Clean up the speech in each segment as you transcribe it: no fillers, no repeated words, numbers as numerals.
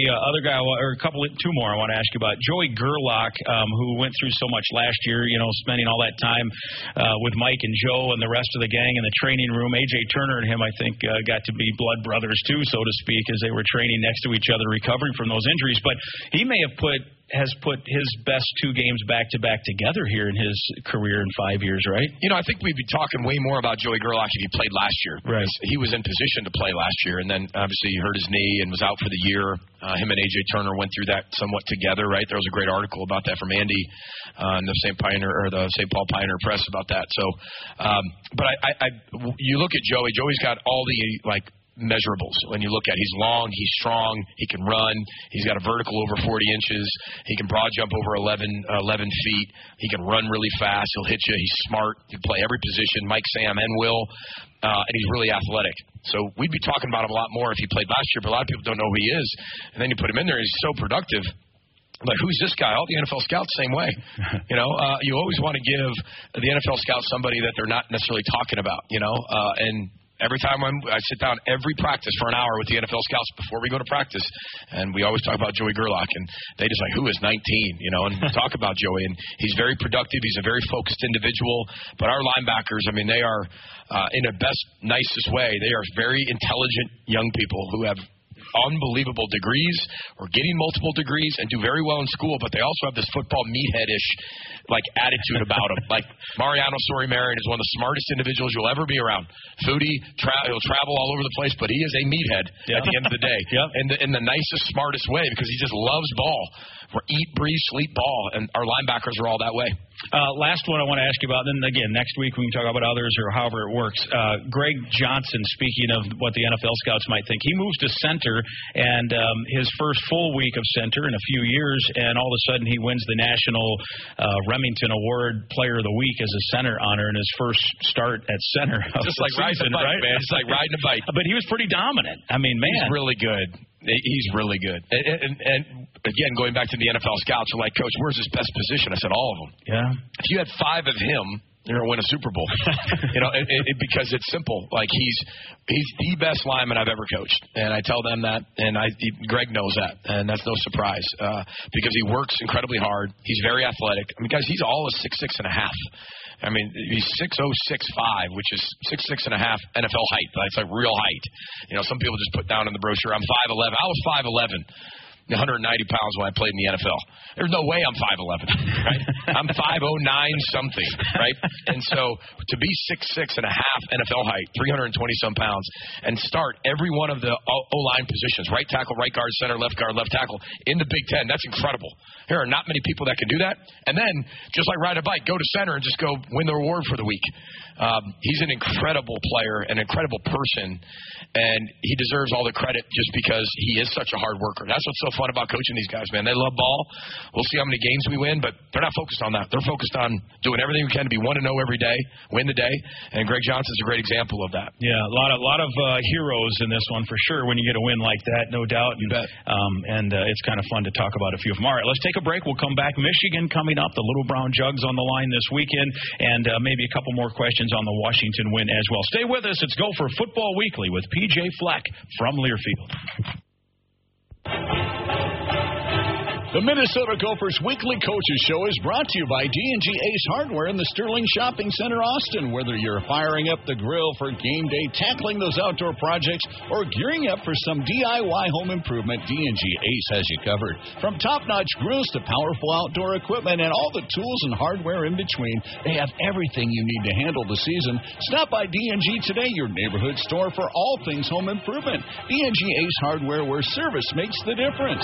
other guy, or two more I want to ask you about. Joey Gerlach, who went through so much last year, spending all that time with Mike and Joe and the rest of the gang in the training room. A.J. Turner and him, I think, got to be blood brothers, too, so to speak, as they were training next to each other, recovering from those injuries. But he may have has put his best two games back-to-back together here in his career in 5 years, right? I think we'd be talking way more about Joey Gerlach if he played last year. Right. He was in position to play last year, and then obviously he hurt his knee and was out for the year. Him and A.J. Turner went through that somewhat together, right? There was a great article about that from Andy in the St. Paul Pioneer Press about that. So, but you look at Joey. Joey's got all the, measurables. When you look at it, he's long, he's strong, he can run, he's got a vertical over 40 inches, he can broad jump over 11 feet, he can run really fast, he'll hit you, he's smart, he can play every position, Mike, Sam, and Will, and he's really athletic. So we'd be talking about him a lot more if he played last year, but a lot of people don't know who he is. And then you put him in there, he's so productive. Like, who's this guy? All the NFL scouts, same way. You always want to give the NFL scouts somebody that they're not necessarily talking about, and every time I sit down every practice for an hour with the NFL scouts before we go to practice, and we always talk about Joey Gerlach, and they just who is 19, and talk about Joey, and he's very productive. He's a very focused individual, but our linebackers, they are, in the best, nicest way, they are very intelligent young people who have unbelievable degrees or getting multiple degrees and do very well in school, but they also have this football meathead-ish attitude about them. Like Mariano Sori-Marian is one of the smartest individuals you'll ever be around. Foodie, he'll travel all over the place, but he is a meathead at the end of the day. In the nicest, smartest way, because he just loves ball. We're eat, breathe, sleep ball, and our linebackers are all that way. Last one I want to ask you about, then again, next week we can talk about others or however it works. Greg Johnson, speaking of what the NFL scouts might think, he moves to center, and his first full week of center in a few years, and all of a sudden he wins the National Remington Award Player of the Week as a center honor in his first start at center. Just like riding a bike, right? Man. It's like riding a bike. But he was pretty dominant. He's really good. He's really good. And again, going back to the NFL scouts, are like, Coach, where's his best position? I said, all of them. Yeah. If you had 5 of him, you're going to win a Super Bowl. Because it's simple. He's the best lineman I've ever coached. And I tell them that, and Greg knows that. And that's no surprise because he works incredibly hard. He's very athletic. Guys, he's all a 6'6" and a half. He's 6'0", 6'5", which is 6'6" and a half NFL height. That's real height. Some people just put down in the brochure, I'm 5'11". I was 5'11", 190 pounds when I played in the NFL. There's no way I'm 5'11", right? I'm 5'09" something, right? And so to be 6'6" and a half NFL height, 320-some pounds, and start every one of the O-line positions, right tackle, right guard, center, left tackle, in the Big Ten, that's incredible. There are not many people that can do that. And then, just like ride a bike, go to center and just go win the reward for the week. He's an incredible player, an incredible person, and he deserves all the credit just because he is such a hard worker. That's what's so fun about coaching these guys, man. They love ball. We'll see how many games we win, but they're not focused on that. They're focused on doing everything we can to be 1-0 every day, win the day, and Greg Johnson's a great example of that. Yeah, a lot of heroes in this one for sure when you get a win like that, no doubt. You bet. It's kind of fun to talk about a few of them. All right, let's take a break. We'll come back. Michigan coming up, the Little Brown Jugs on the line this weekend, and maybe a couple more questions on the Washington win as well. Stay with us. It's Gopher Football Weekly with P.J. Fleck from Learfield. The Minnesota Gophers Weekly Coaches Show is brought to you by D&G Ace Hardware in the Sterling Shopping Center, Austin. Whether you're firing up the grill for game day, tackling those outdoor projects, or gearing up for some DIY home improvement, D&G Ace has you covered. From top-notch grills to powerful outdoor equipment and all the tools and hardware in between, they have everything you need to handle the season. Stop by D&G today, your neighborhood store for all things home improvement. D&G Ace Hardware, where service makes the difference.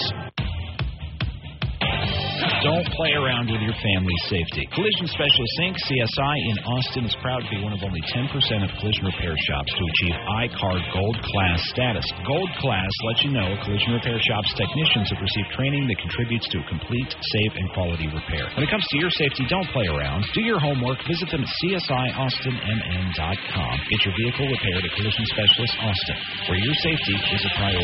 Don't play around with your family's safety. Collision Specialist Inc., CSI, in Austin is proud to be one of only 10% of collision repair shops to achieve I-CAR Gold Class status. Gold Class lets you know collision repair shops' technicians have received training that contributes to a complete, safe, and quality repair. When it comes to your safety, don't play around. Do your homework. Visit them at CSIAustinMN.com. Get your vehicle repaired at Collision Specialist Austin, where your safety is a priority.